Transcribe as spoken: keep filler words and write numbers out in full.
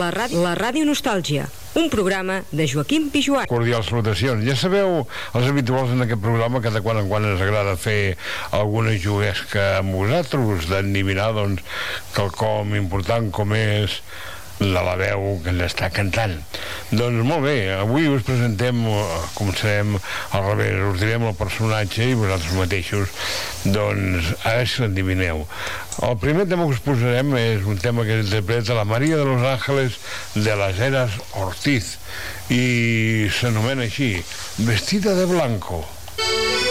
La ràdio, la ràdio Nostàlgia, un programa de Joaquim Pijuan. Cordials salutacions. Ja sabeu, els habituals en aquest programa, que de quan en quan ens agrada fer alguna juguesca amb vosaltres, d'endivinar, doncs, quelcom important com és la, la veu que ens està cantant. Doncs molt bé, avui us presentem, començarem al revés, us direm el personatge i vosaltres mateixos, doncs, a veure si l'endivineu. El primer tema que us posarem és un tema que interpreta la Maria de los Ángeles de las Heras Ortiz i s'anomena així, Vestida de Blanco.